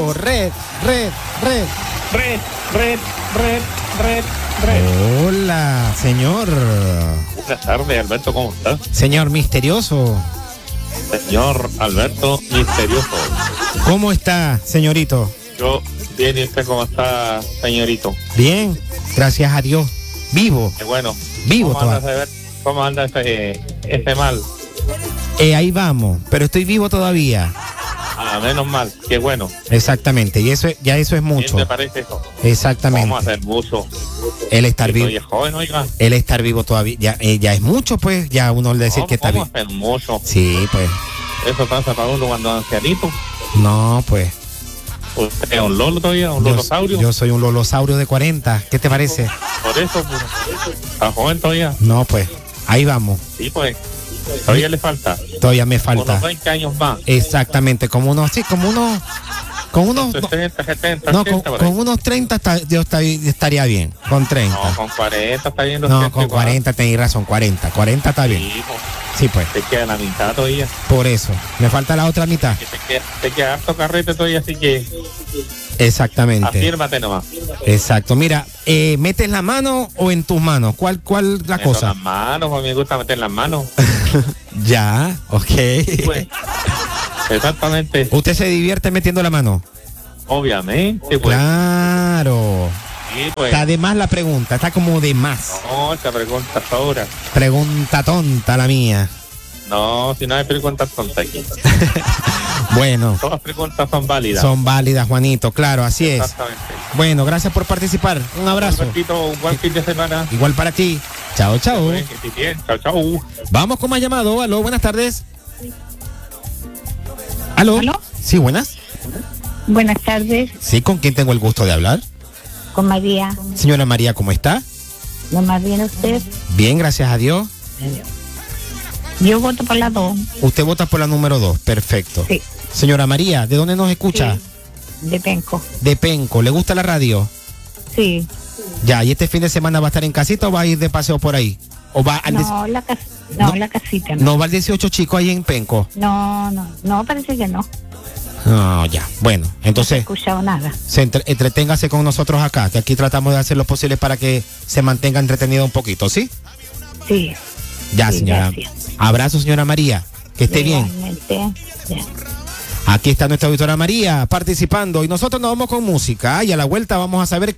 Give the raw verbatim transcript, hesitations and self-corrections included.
Alberto, red, red, red. Red, red, red, red, red. Hola, señor. Buenas tardes, Alberto, ¿cómo estás? Señor misterioso. Señor Alberto Misterioso. ¿Cómo está, señorito? Yo, bien, ¿y usted cómo está, señorito? Bien, gracias a Dios. Vivo. Qué bueno. Vivo ¿Cómo anda, todavía. ese, cómo anda ese, ese mal? Eh, ahí vamos, pero estoy vivo todavía. Ah, menos mal, qué bueno. Exactamente, y eso ya eso es mucho. ¿Qué te parece eso? Exactamente. Vamos a hacer mucho. El estar vivo. Oye, joven, oiga. El estar vivo todavía, ya, eh, ya es mucho, pues, ya uno le decir que está vivo. Vamos a hacer mucho. Sí, pues. Eso pasa para uno cuando es ancianito. No, pues. ¿Usted es un lolo todavía, un Yo, lolosaurio? yo soy un lolosaurio de cuarenta, ¿qué te parece? Por eso, pues, está joven todavía. No, pues, ahí vamos. Sí, pues, todavía le falta. Todavía me falta. Unos veinte años más. Exactamente, como unos, sí, como unos, con unos, sesenta, setenta, no, ochenta, con, por ahí. con unos treinta está- yo está- estaría bien, con treinta. No, con cuarenta está viendo. No, con cuarenta tenéis razón, cuarenta, cuarenta está bien. Sí, pues, Sí, pues, te queda la mitad todavía. por eso. Me falta la otra mitad. Que Te queda, te queda harto carrete todavía, así que Exactamente. afírmate nomás. Exacto. Mira, eh, ¿metes la mano o en tus manos? ¿Cuál, cuál la Meto cosa? las manos, a mí me gusta meter las manos. Ya, ok. Pues, exactamente, ¿Usted se divierte metiendo la mano? obviamente, pues. Claro. Sí, pues. Está de más la pregunta, está como de más. No, esta pregunta ahora. Pregunta tonta la mía. No, si no hay preguntas tontas aquí. Bueno, Todas las preguntas son válidas. son válidas, Juanito, claro, así es. Exactamente. Bueno, gracias por participar. Un abrazo. Albertito, un buen fin de semana. Igual para ti. Chao, chao. Pues, que estés bien. Chao, chao. Vamos con más llamado. Aló, buenas tardes. Aló. ¿Aló? Sí, buenas. Buenas tardes, Sí, ¿con quién tengo el gusto de hablar? con María. Señora María, ¿cómo está? ¿No más bien usted? Bien, gracias a Dios. Yo voto por la dos. Usted vota por la número dos. Perfecto. Sí. Señora María, ¿de dónde nos escucha? Sí, de Penco. De Penco. ¿Le gusta la radio? Sí. Ya, ¿y este fin de semana va a estar en casita o va a ir de paseo por ahí? ¿O va al No, la, cas no, No. la casita no. no va al dieciocho chico ahí en Penco? No, no, no, parece que no. No, ya. Bueno, No he entonces escuchado nada. se entre- entreténgase con nosotros acá, que aquí tratamos de hacer lo posible para que se mantenga entretenido un poquito, ¿sí? Sí. Ya, Sí, señora. gracias. Abrazo, señora María. Que esté bien. Igualmente, ya. Aquí está nuestra auditora María participando y nosotros nos vamos con música y a la vuelta vamos a saber